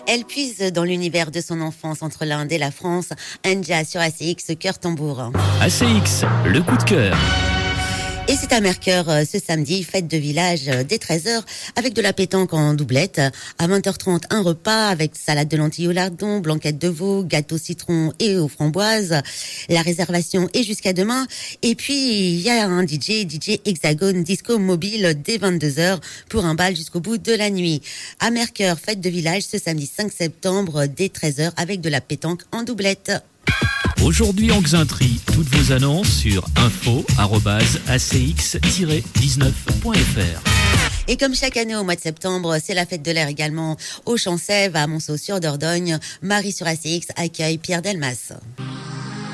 Elle puise dans l'univers de son enfance entre l'Inde et la France. Anja sur ACX, cœur tambour. ACX, le coup de cœur. Et c'est à Mercœur ce samedi, fête de village dès 13h avec de la pétanque en doublette. À 20h30, un repas avec salade de lentilles au lardon, blanquette de veau, gâteau citron et aux framboises. La réservation est jusqu'à demain. Et puis, il y a un DJ Hexagone Disco Mobile dès 22h pour un bal jusqu'au bout de la nuit. À Mercœur, fête de village ce samedi 5 septembre dès 13h avec de la pétanque en doublette. Aujourd'hui en Xaintrie, toutes vos annonces sur info@acx-19.fr. Et comme chaque année au mois de septembre, c'est la fête de l'air également au Champ Sèvres à Monceau sur Dordogne. Marie sur ACX accueille Pierre Delmas.